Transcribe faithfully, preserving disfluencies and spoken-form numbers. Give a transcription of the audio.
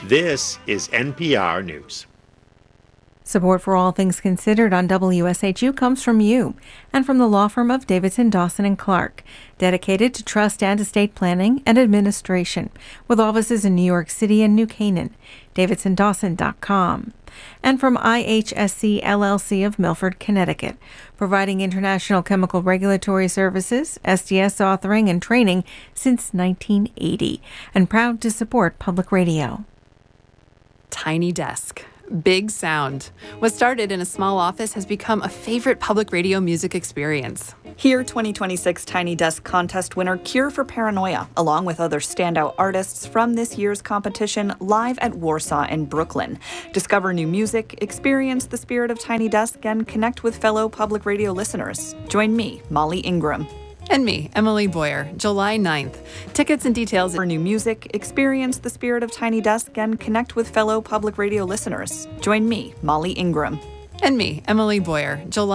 This is N P R News. Support for All Things Considered on W S H U comes from you and from the law firm of Davidson, Dawson and Clark, dedicated to trust and estate planning and administration, with offices in New York City and New Canaan. davidson dawson dot com. And from I H S C L L C of Milford, Connecticut, providing international chemical regulatory services, S D S authoring and training since nineteen eighty, and proud to support public radio. Tiny desk. Big sound. What started in a small office has become a favorite public radio music experience. Hear twenty twenty-six Tiny Desk Contest winner Cure for Paranoia, along with other standout artists from this year's competition, live at Warsaw and Brooklyn. Discover new music, experience the spirit of Tiny Desk, and connect with fellow public radio listeners. Join me, Molly Ingram. And me, Emily Boyer, July ninth. Tickets and details for new music, experience the spirit of Tiny Desk, and connect with fellow public radio listeners. Join me, Molly Ingram. And me, Emily Boyer, July